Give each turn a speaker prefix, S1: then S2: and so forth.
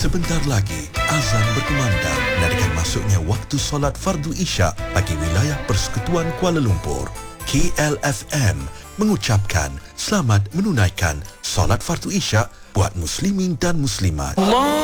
S1: Sebentar lagi, azan berkumandang menandakan masuknya waktu solat fardu isyak bagi wilayah Persekutuan Kuala Lumpur. KLFM mengucapkan selamat menunaikan solat fardu isyak buat muslimin dan muslimat.